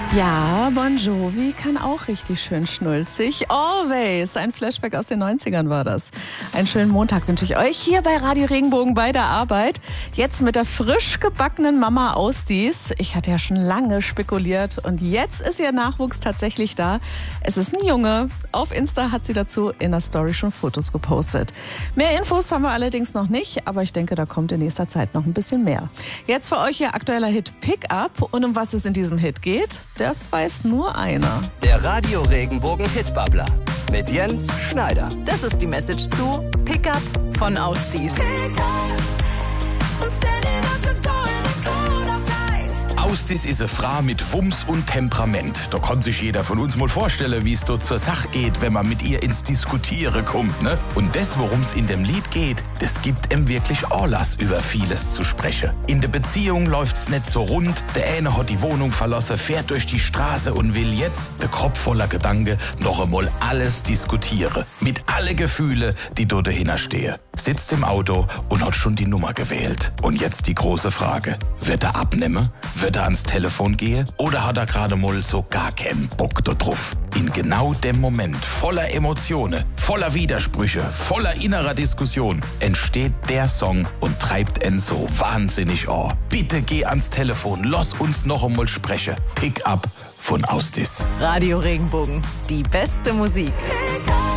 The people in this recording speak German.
Ja, Bon Jovi kann auch richtig schön schnulzig. Always. Ein Flashback aus den 90ern war das. Einen schönen Montag wünsche ich euch hier bei Radio Regenbogen bei der Arbeit. Jetzt mit der frisch gebackenen Mama Ausdies. Ich hatte ja schon lange spekuliert und jetzt ist ihr Nachwuchs tatsächlich da. Es ist ein Junge. Auf Insta hat sie dazu in der Story schon Fotos gepostet. Mehr Infos haben wir allerdings noch nicht, aber ich denke, da kommt in nächster Zeit noch ein bisschen mehr. Jetzt für euch ihr aktueller Hit Pick Up. Und um was es in diesem Hit geht, das weiß nur einer. Der Radio Regenbogen Hitbabbler mit Jens Schneider. Das ist die Message zu Pick Up von Ausdies. Ausdies ist eine Frau mit Wumms und Temperament. Da kann sich jeder von uns mal vorstellen, wie es dort zur Sache geht, wenn man mit ihr ins Diskutieren kommt. Ne? Und das, worum es in dem Lied geht, das gibt ihm wirklich Anlass, über vieles zu sprechen. In der Beziehung läuft's nicht so rund. Der eine hat die Wohnung verlassen, fährt durch die Straße und will jetzt, der Kopf voller Gedanken, noch einmal alles diskutieren. Mit alle Gefühle, die dort dahinter stehen. Sitzt im Auto und hat schon die Nummer gewählt. Und jetzt die große Frage. Wird er abnehmen? Wird er ans Telefon gehen? Oder hat er gerade mal so gar keinen Bock da drauf? In genau dem Moment, voller Emotionen, voller Widersprüche, voller innerer Diskussion, entsteht der Song und treibt ihn so wahnsinnig an. Bitte geh ans Telefon, lass uns noch einmal sprechen. Pick Up von Ausdies. Radio Regenbogen, die beste Musik. Pick up.